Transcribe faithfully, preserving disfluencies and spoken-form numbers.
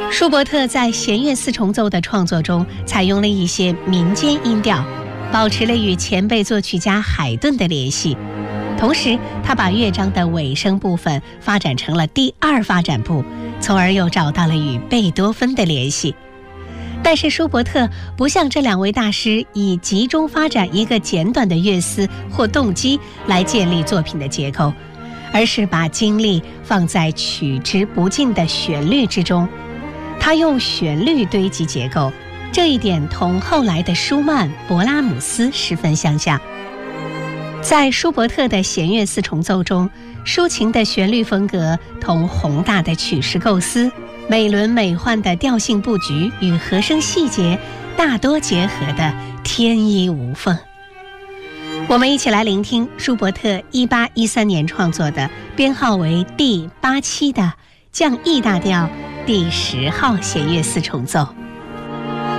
舒伯特在弦乐四重奏的创作中采用了一些民间音调，保持了与前辈作曲家海顿的联系。同时，他把乐章的尾声部分发展成了第二发展部，从而又找到了与贝多芬的联系。但是舒伯特不像这两位大师以集中发展一个简短的乐思或动机来建立作品的结构，而是把精力放在取之不尽的旋律之中。他用旋律堆积结构，这一点同后来的舒曼、勃拉姆斯十分相像。在舒伯特的弦乐四重奏中，抒情的旋律风格同宏大的曲式构思、美轮美奂的调性布局与和声细节大多结合的天衣无缝。我们一起来聆听舒伯特一八一三年创作的编号为第八七的降 E 大调第十号弦乐四重奏。